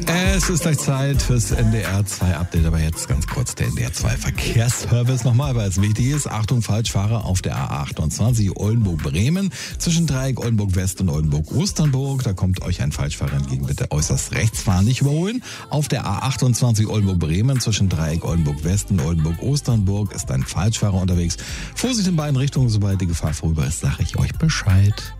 Es ist gleich Zeit fürs NDR 2 Update, aber jetzt ganz kurz der NDR 2 Verkehrsservice nochmal, weil es wichtig ist. Achtung, Falschfahrer auf der A28 Oldenburg-Bremen zwischen Dreieck Oldenburg-West und Oldenburg-Osternburg. Da kommt euch ein Falschfahrer entgegen, bitte äußerst rechts fahren, nicht überholen. Auf der A28 Oldenburg-Bremen zwischen Dreieck Oldenburg-West und Oldenburg-Osternburg ist ein Falschfahrer unterwegs. Vorsicht in beiden Richtungen, sobald die Gefahr vorüber ist, sage ich euch Bescheid.